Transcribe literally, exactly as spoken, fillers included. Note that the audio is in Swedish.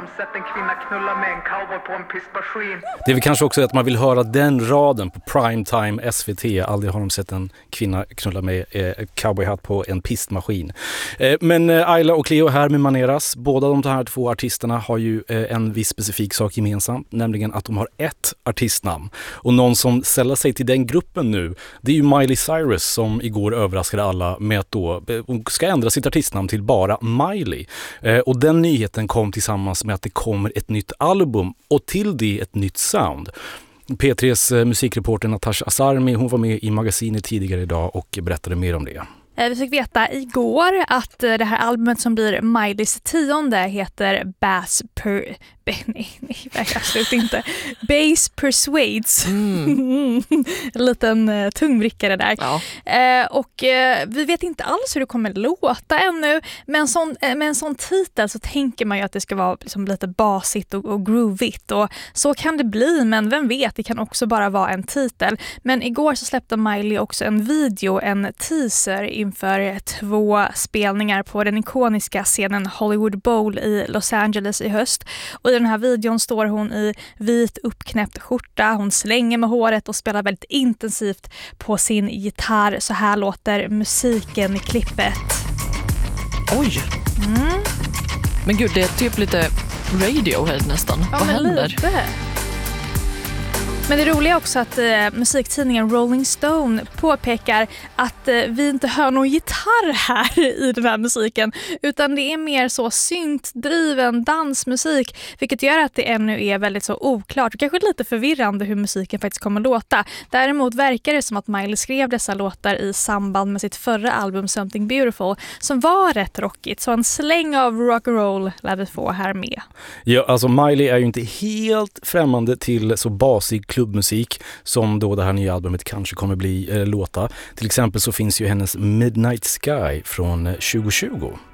de sett en kvinna knulla med en cowboy på en pistmaskin. Det är väl kanske också att man vill höra den raden på primetime S V T. Aldrig har de sett en kvinna knulla med eh, cowboyhatt på en pistmaskin. Eh, men eh, Ayla och Cleo här med Maneras. Båda de här två artisterna har ju eh, en viss specifik sak gemensamt, nämligen att de har ett artistnamn. Och någon som säljer sig till den gruppen nu, det är ju Miley Cyrus som igår överraskade alla med att då eh, hon ska ändra sitt artistnamn till bara Miley. Eh, och den nyheten kom tillsammans med att det kommer ett nytt album och till det ett nytt sound. P tre:s eh, musikreporter Natasha Asarmi, hon var med i magasinet tidigare idag och berättade mer om det. Vi fick veta igår att det här albumet som blir Mileys tionde heter Bass per... Nej, nej, absolut inte. Bass Persuades. Mm. En liten uh, tungvrickare där. Ja. Uh, och uh, vi vet inte alls hur det kommer låta ännu. Men en sån, uh, med en sån titel så tänker man ju att det ska vara liksom, lite basigt och, och groovigt. Och så kan det bli, men vem vet, det kan också bara vara en titel. Men igår så släppte Miley också en video, en teaser inför två spelningar på den ikoniska scenen Hollywood Bowl i Los Angeles i höst. Och i den här videon står hon i vit uppknäppt skjorta. Hon slänger med håret och spelar väldigt intensivt på sin gitarr. Så här låter musiken i klippet. Oj! Mm. Men gud, det är typ lite Radiohead nästan. Ja, vad händer? Lite. Men det roliga är också att eh, musiktidningen Rolling Stone påpekar att eh, vi inte hör någon gitarr här i den här musiken, utan det är mer så syntdriven dansmusik, vilket gör att det ännu är väldigt så oklart och kanske lite förvirrande hur musiken faktiskt kommer låta. Däremot verkar det som att Miley skrev dessa låtar i samband med sitt förra album Something Beautiful som var rätt rockigt, så en släng av rock'n'roll lär vi få här med. Ja, alltså Miley är ju inte helt främmande till så basig klubbmusik som då det här nya albumet kanske kommer bli eh, låta. Till exempel så finns ju hennes Midnight Sky från tjugo tjugo.